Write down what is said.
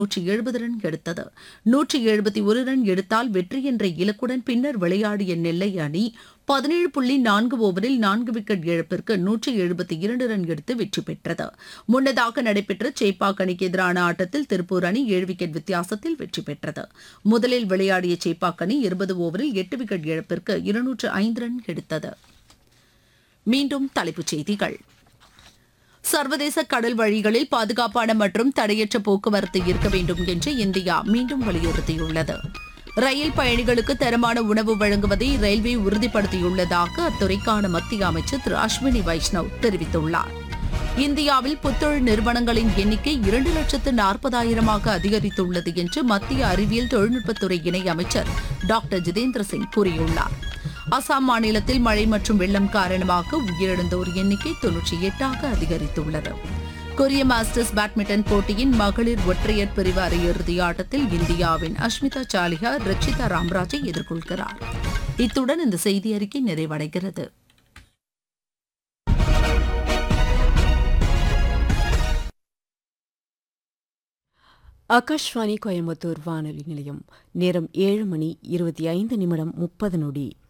170 run எடுத்தது. 171 run எடுத்தால் வெற்றி என்ற இலக்குடன் பின்னர் விளையாடிய நெல்லை அணி 17.4 ஓவரில் 4 விக்கெட் இழப்பிற்கு 172 ரன் எடுத்து வெற்றி பெற்றது. முன்னதாக நடைபெற்ற சேப்பாக் அணிக்கு எதிரான ஆட்டத்தில் திருப்பூர் அணி 7 விக்கெட் வித்தியாசத்தில் வெற்றி பெற்றது. முதலில் விளையாடிய சேப்பாக் அணி 20 ஓவரில் 8 விக்கெட் இழப்பிற்கு 205 ரன் எடுத்தது. மீண்டும் தலைப்புச் செய்திகள். சர்வதேச கடல் வழிகளில் பாதுகாப்பான மற்றும் தடையற்ற போக்குவரத்து இருக்க வேண்டும் என்று இந்தியா மீண்டும் வலியுறுத்தியுள்ளது. ரயில் பயணிகளுக்கு தரமான உணவு வழங்குவதை ரயில்வே உறுதிப்படுத்தியுள்ளதாக அத்துறைக்கான மத்திய அமைச்சர் திரு அஸ்வினி வைஷ்ணவ் தெரிவித்துள்ளார். இந்தியாவில் புத்தொழில் நிறுவனங்களின் எண்ணிக்கை 2,40,000 அதிகரித்துள்ளது என்று மத்திய அறிவியல் தொழில்நுட்பத்துறை இணை அமைச்சர் டாக்டர் ஜிதேந்திர சிங் கூறியுள்ளார். அசாம் மாநிலத்தில் மழை மற்றும் வெள்ளம் காரணமாக உயிரிழந்தோர் எண்ணிக்கை 98 அதிகரித்துள்ளது. கொரிய மாஸ்டர்ஸ் பேட்மிண்டன் போட்டியின் மகளிர் ஒற்றையர் பிரிவு அரையிறுதி ஆட்டத்தில் இந்தியாவின் அஷ்மிதா சாலிஹா ரக்ஷிதா ராம்ராஜை எதிர்கொள்கிறார். இத்துடன் இந்த செய்தி அறிக்கை நிறைவடைகிறது. ஆகாஷ்வாணி கோயம்புத்தூர் வானொலி நிலையம். நேரம் 7 மணி 25 நிமிடம் 30 நொடி.